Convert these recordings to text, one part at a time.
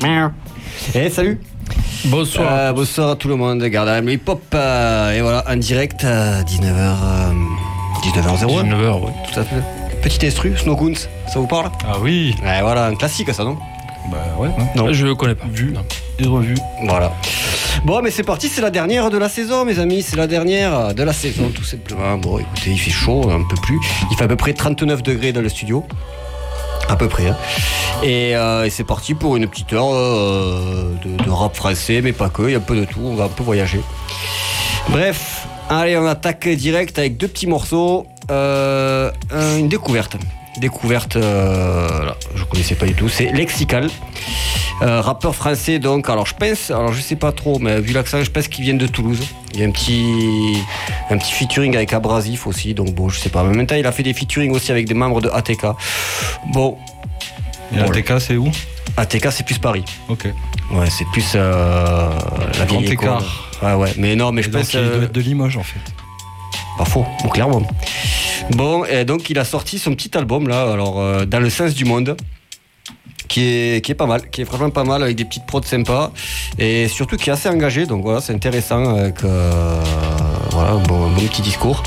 Et salut. Bonsoir. Bonsoir à tout le monde. Garde le hip-hop. Et voilà, en direct à 19h. 19h01. 19h, oui. Tout à fait. Petit instru, Snow Goons, ça vous parle? Ah oui. Ouais, voilà, un classique ça, non? Bah ouais. Non. Je connais pas. Vu et revu. Voilà. Bon, mais c'est parti, c'est la dernière de la saison, mes amis. C'est la dernière de la saison, tout simplement. Bon, écoutez, il fait chaud, un peu plus. Il fait à peu près 39 degrés dans le studio. À peu près. Hein. Et c'est parti pour une petite heure de rap français, mais pas que. Il y a un peu de tout. On va un peu voyager. Bref, allez, on attaque direct avec deux petits morceaux. Une découverte. Là, je connaissais pas du tout. C'est Lexical. Rappeur français, donc. Alors, je sais pas trop, mais vu l'accent, je pense qu'il vient de Toulouse. Il y a un petit featuring avec Abrasif aussi, donc bon, je sais pas. Mais en même temps, il a fait des featuring aussi avec des membres de ATK. Bon. Et ATK, c'est où? ATK, c'est plus Paris. Ok. Ouais, c'est plus la vieille école. Écart. Ouais. Mais non, mais je pense qu'il doit être de Limoges, en fait. Pas faux, bon, clairement. Bon, et donc il a sorti son petit album là, alors dans le sens du monde, qui est pas mal, qui est franchement pas mal, avec des petites prods sympas et surtout qui est assez engagé, donc voilà, c'est intéressant avec voilà, un bon petit discours.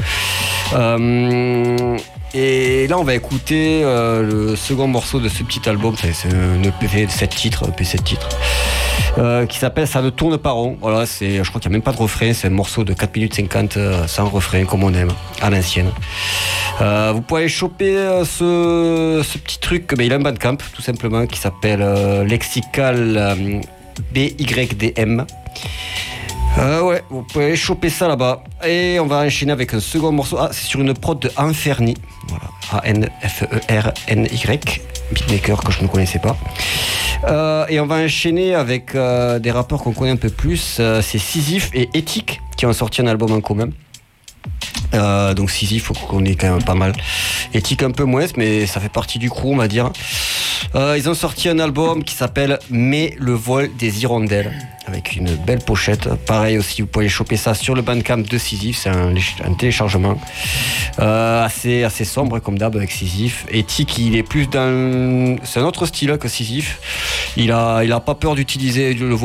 Et là on va écouter le second morceau de ce petit album, c'est un EP de 7 titres, qui s'appelle Ça ne tourne pas rond. Voilà, je crois qu'il n'y a même pas de refrain, c'est un morceau de 4 minutes 50 sans refrain, comme on aime, à l'ancienne. Vous pouvez aller choper ce petit truc, il a un bandcamp tout simplement qui s'appelle Lexical BYDM. Ouais, vous pouvez aller choper ça là-bas. Et on va enchaîner avec un second morceau. Ah, c'est sur une prod de Anferny. Voilà, ANFERNY, beatmaker que je ne connaissais pas. Et on va enchaîner avec des rappeurs qu'on connaît un peu plus. C'est Sisyphe et Ethic qui ont sorti un album en commun. Donc Sisyphe, qu'on connaît quand même pas mal. Ethic un peu moins, mais ça fait partie du crew, on va dire. Ils ont sorti un album qui s'appelle Mais le vol des hirondelles, avec une belle pochette. Pareil aussi, vous pouvez choper ça sur le bandcamp de Sisyphe, c'est un téléchargement assez sombre comme d'hab avec Sisyphe. Ethic, il est plus c'est un autre style que Sisyphe. Il a pas peur d'utiliser le